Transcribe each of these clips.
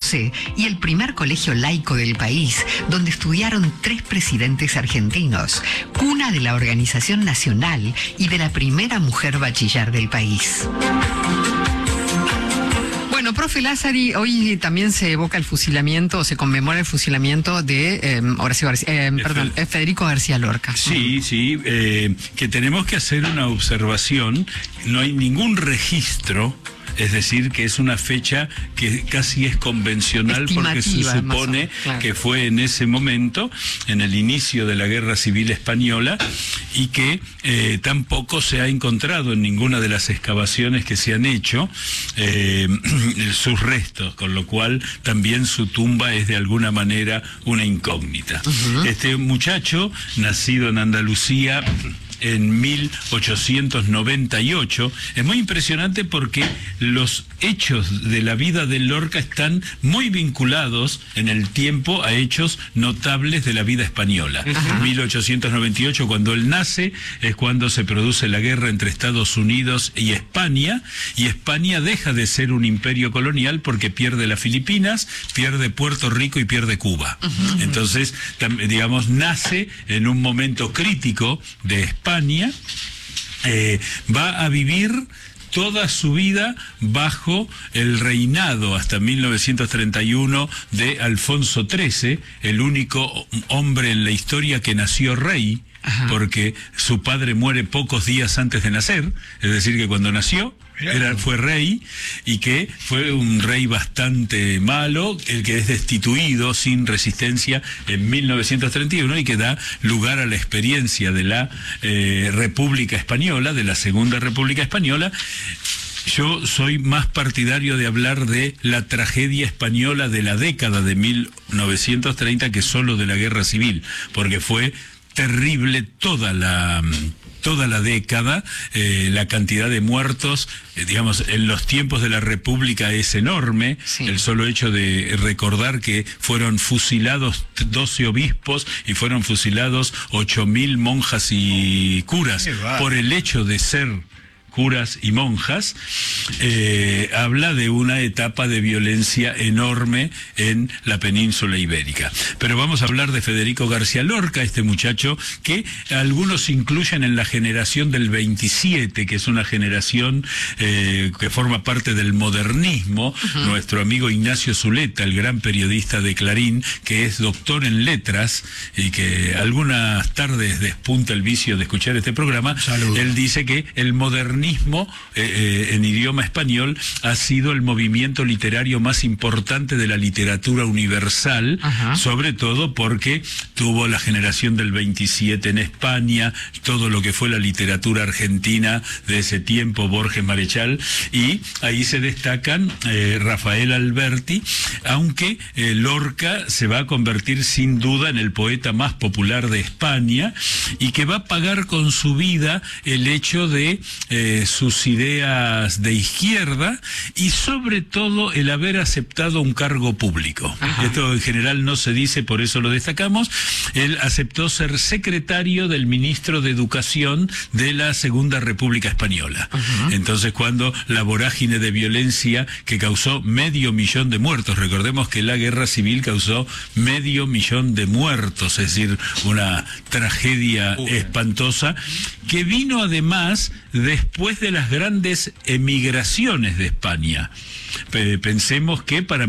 José y el primer colegio laico del país, donde estudiaron 3 presidentes argentinos, cuna de la Organización Nacional y de la primera mujer bachiller del país. Bueno, profe Lázari, hoy también se evoca el fusilamiento, o se conmemora el fusilamiento de Federico García Lorca. Sí, que tenemos que hacer una observación. No hay ningún registro, es decir, que es una fecha que casi es convencional porque se supone que fue en ese momento, en el inicio de la Guerra Civil Española, y que tampoco se ha encontrado en ninguna de las excavaciones que se han hecho sus restos, con lo cual también su tumba es de alguna manera una incógnita. Este muchacho, nacido en Andalucía en 1898, es muy impresionante porque los hechos de la vida de Lorca están muy vinculados en el tiempo a hechos notables de la vida española. En 1898, cuando él nace, es cuando se produce la guerra entre Estados Unidos y España deja de ser un imperio colonial porque pierde las Filipinas, pierde Puerto Rico y pierde Cuba. Entonces, digamos, nace en un momento crítico de España, va a vivir toda su vida bajo el reinado hasta 1931 de Alfonso XIII, el único hombre en la historia que nació rey, porque su padre muere pocos días antes de nacer, es decir, que cuando nació fue rey, y que fue un rey bastante malo, el que es destituido sin resistencia en 1931 y que da lugar a la experiencia de la República Española, de la Segunda República Española. Yo soy más partidario de hablar de la tragedia española de la década de 1930 que solo de la Guerra Civil, porque fue terrible toda la década, la cantidad de muertos, digamos, en los tiempos de la República es enorme. El solo hecho de recordar que fueron fusilados 12 obispos y fueron fusilados 8.000 monjas y curas por el hecho de ser curas y monjas, habla de una etapa de violencia enorme en la península ibérica. Pero vamos a hablar de Federico García Lorca, este muchacho que algunos incluyen en la generación del 27, que es una generación que forma parte del modernismo. Nuestro amigo Ignacio Zuleta, el gran periodista de Clarín, que es doctor en letras y que algunas tardes despunta el vicio de escuchar este programa, él dice que el modernismo en idioma español ha sido el movimiento literario más importante de la literatura universal, sobre todo porque tuvo la generación del 27 en España, todo lo que fue la literatura argentina de ese tiempo, Borges, Marechal, y ahí se destacan Rafael Alberti, aunque Lorca se va a convertir sin duda en el poeta más popular de España y que va a pagar con su vida el hecho de sus ideas de izquierda y sobre todo el haber aceptado un cargo público. Esto en general no se dice, por eso lo destacamos. Él aceptó ser secretario del ministro de Educación de la Segunda República Española. Entonces, cuando la vorágine de violencia que causó 500.000 de muertos, recordemos que la guerra civil causó 500.000 de muertos, es decir, una tragedia espantosa, que vino además después de las grandes emigraciones de España. Pensemos que para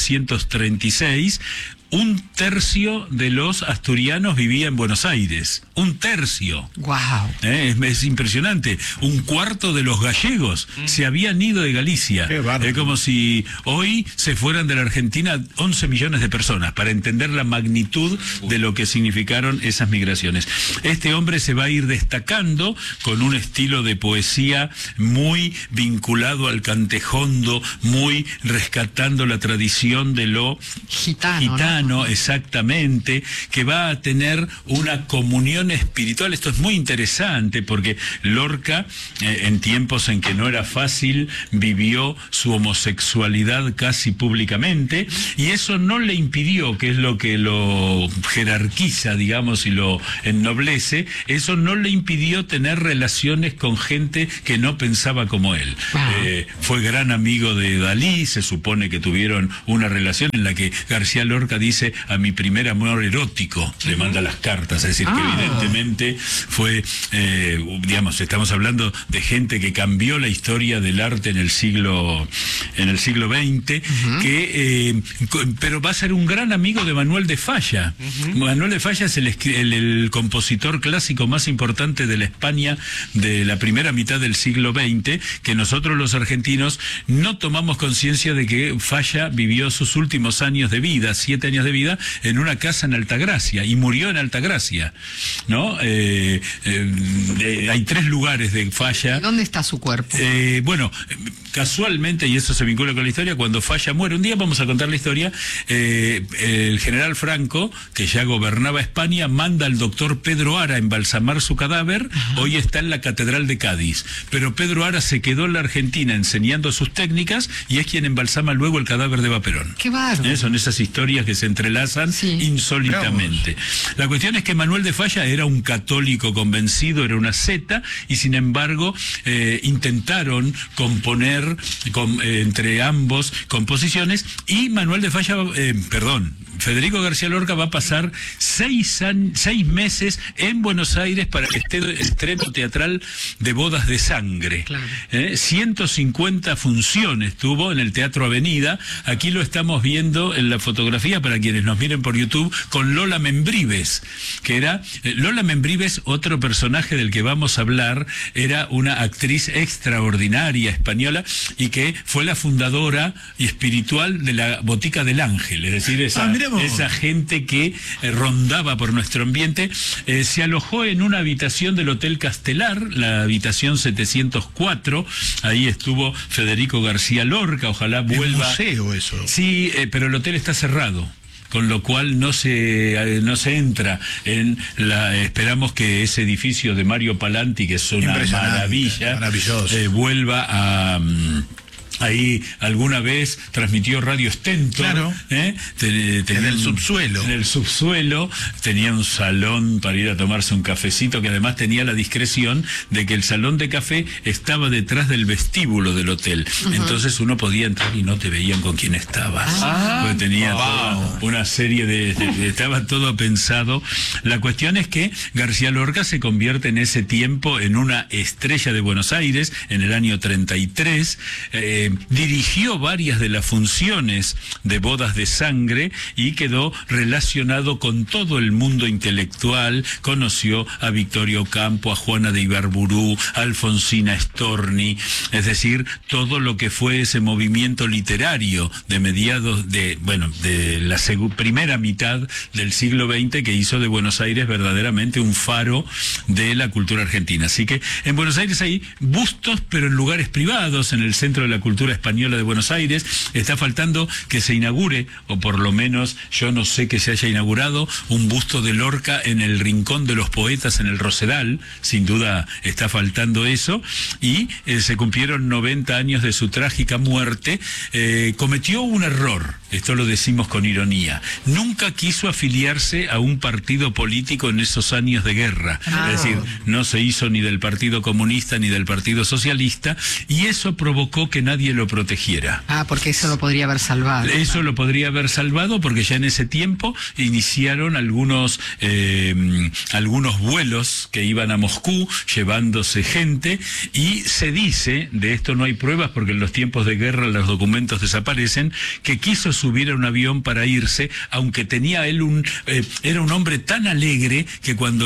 1936 un tercio de los asturianos vivía en Buenos Aires. Un tercio. ¡Guau! Es impresionante. Un cuarto de los gallegos se habían ido de Galicia. Es como si hoy se fueran de la Argentina 11 millones de personas, para entender la magnitud de lo que significaron esas migraciones. Este hombre se va a ir destacando con un estilo de poesía muy vinculado al cantejondo, muy rescatando la tradición de lo gitano, hermano, exactamente, que va a tener una comunión espiritual. Esto es muy interesante porque Lorca, en tiempos en que no era fácil, vivió su homosexualidad casi públicamente, y eso no le impidió, que es lo que lo jerarquiza, digamos, y lo ennoblece, eso no le impidió tener relaciones con gente que no pensaba como él. Fue gran amigo de Dalí, se supone que tuvieron una relación en la que García Lorca dice: a mi primer amor erótico le manda las cartas, es decir, que evidentemente fue, digamos, estamos hablando de gente que cambió la historia del arte en el siglo XX, pero va a ser un gran amigo de Manuel de Falla. Manuel de Falla es el compositor clásico más importante de la España de la primera mitad del siglo XX, que nosotros los argentinos no tomamos conciencia de que Falla vivió sus últimos años de vida, 7 años de vida, en una casa en Altagracia, y murió en Altagracia, ¿no? Hay 3 lugares de Falla. ¿Dónde está su cuerpo? Bueno, casualmente, y eso se vincula con la historia, cuando Falla muere, un día vamos a contar la historia, el general Franco, que ya gobernaba España, manda al doctor Pedro Ara a embalsamar su cadáver. Hoy está en la Catedral de Cádiz, pero Pedro Ara se quedó en la Argentina enseñando sus técnicas y es quien embalsama luego el cadáver de Vaperón. ¡Qué bárbaro! Son esas historias que se entrelazan insólitamente. La cuestión es que Manuel de Falla era un católico convencido, era una secta, y sin embargo intentaron componer entre ambos composiciones, y Manuel de Falla, Federico García Lorca va a pasar 6 meses en Buenos Aires para el estreno teatral de Bodas de Sangre. Claro. 150 funciones tuvo en el Teatro Avenida. Aquí lo estamos viendo en la fotografía para quienes nos miren por YouTube, con Lola Membrives, que era Lola Membrives, otro personaje del que vamos a hablar. Era una actriz extraordinaria española y que fue la fundadora y espiritual de la Botica del Ángel, es decir, esa gente que rondaba por nuestro ambiente. Se alojó en una habitación del Hotel Castelar, la habitación 704. Ahí estuvo Federico García Lorca. Ojalá vuelva. ¿Es museo eso? Sí, pero el hotel está cerrado, con lo cual no se entra en esperamos que ese edificio de Mario Palanti, que es una maravilla, vuelva a... Ahí alguna vez transmitió Radio Stentor. Claro. En el subsuelo. En el subsuelo tenía un salón para ir a tomarse un cafecito, que además tenía la discreción de que el salón de café estaba detrás del vestíbulo del hotel. Entonces uno podía entrar y no te veían con quién estabas. Porque tenía toda una serie estaba todo pensado. La cuestión es que García Lorca se convierte en ese tiempo en una estrella de Buenos Aires en el año 33. Dirigió varias de las funciones de Bodas de Sangre y quedó relacionado con todo el mundo intelectual. Conoció a Victorio Ocampo, a Juana de Ibarburú, a Alfonsina Storni, es decir, todo lo que fue ese movimiento literario de mediados de la primera mitad del siglo XX, que hizo de Buenos Aires verdaderamente un faro de la cultura argentina. Así que en Buenos Aires hay bustos, pero en lugares privados, en el Centro de la Cultura Española de Buenos Aires. Está faltando que se inaugure, o por lo menos yo no sé que se haya inaugurado, un busto de Lorca en el Rincón de los Poetas en el Rosedal. Sin duda está faltando eso. Y se cumplieron 90 años de su trágica muerte. Cometió un error, esto lo decimos con ironía. Nunca quiso afiliarse a un partido político en esos años de guerra. Es decir, no se hizo ni del Partido Comunista ni del Partido Socialista, y eso provocó que nadie lo protegiera. Porque eso lo podría haber salvado. Eso lo podría haber salvado, porque ya en ese tiempo iniciaron algunos vuelos que iban a Moscú llevándose gente, y se dice, de esto no hay pruebas porque en los tiempos de guerra los documentos desaparecen, que quiso subir a un avión para irse, aunque tenía él era un hombre tan alegre que cuando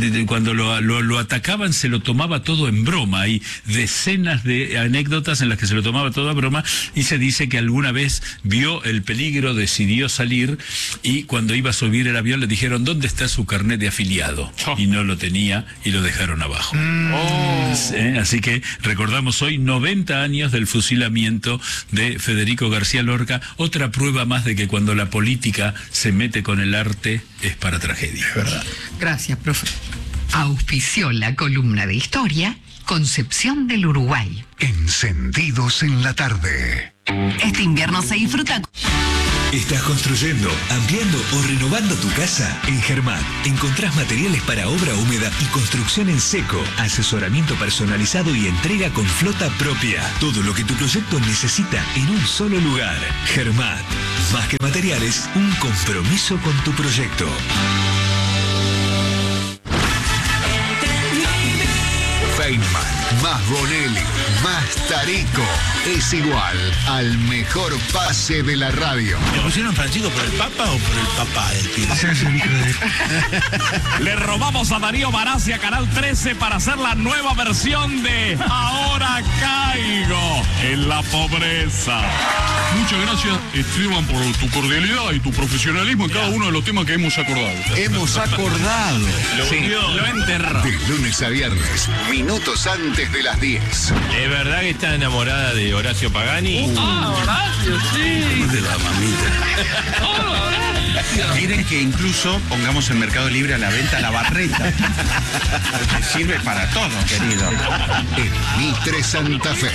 lo atacaban se lo tomaba todo en broma. Hay decenas de anécdotas en las que se lo lo tomaba todo a broma, y se dice que alguna vez vio el peligro, decidió salir, y cuando iba a subir el avión le dijeron, ¿dónde está su carnet de afiliado? Y no lo tenía y lo dejaron abajo. Así que recordamos hoy 90 años del fusilamiento de Federico García Lorca, otra prueba más de que cuando la política se mete con el arte es para tragedia. ¿Verdad? Gracias, profe. Auspició la columna de historia Concepción del Uruguay. Encendidos en la tarde. Este invierno se disfruta. ¿Estás construyendo, ampliando o renovando tu casa? En Germán encontrás materiales para obra húmeda y construcción en seco, asesoramiento personalizado y entrega con flota propia. Todo lo que tu proyecto necesita en un solo lugar. Germán, más que materiales, un compromiso con tu proyecto. Feynman, más Bonelli, más Tarico, es igual al mejor pase de la radio. ¿Le pusieron Francisco por el Papa o por el papá del pibe? Le robamos a Darío Barassi a Canal 13 para hacer la nueva versión de Ahora Caigo en la Pobreza. Muchas gracias, Esteban, por tu cordialidad y tu profesionalismo en cada uno de los temas que hemos acordado. Hemos acordado. Lo enterró. De lunes a viernes, minutos antes de las 10. ¿Es verdad que está enamorada de Horacio Pagani? Horacio, sí. De la mamita. Miren que incluso pongamos en Mercado Libre a la venta la barreta. Porque sirve para todo, querido. En Mitre Santa Fe.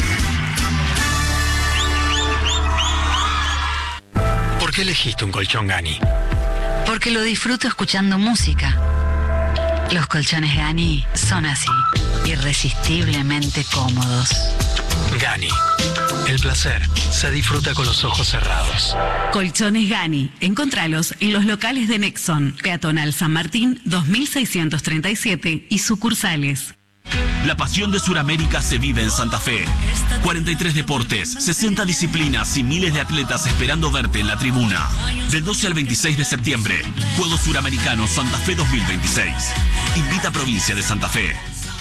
¿Por qué elegiste un colchón Gani? Porque lo disfruto escuchando música. Los colchones Gani son así, irresistiblemente cómodos. Gani. El placer se disfruta con los ojos cerrados. Colchones Gani. Encontralos en los locales de Nexon, Peatonal San Martín, 2637 y sucursales. La pasión de Sudamérica se vive en Santa Fe. 43 deportes, 60 disciplinas y miles de atletas esperando verte en la tribuna. Del 12 al 26 de septiembre, Juegos Suramericanos Santa Fe 2026. Invita a Provincia de Santa Fe.